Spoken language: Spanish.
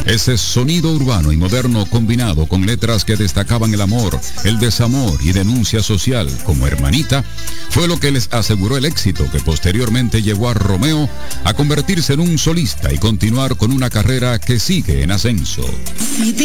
Ese sonido urbano y moderno combinado con letras que destacaban el amor, el desamor y denuncia social como Hermanita, fue lo que les aseguró el éxito que posteriormente llevó a Romeo a convertirse en un solista y continuar con una carrera que sigue en ascenso. Si te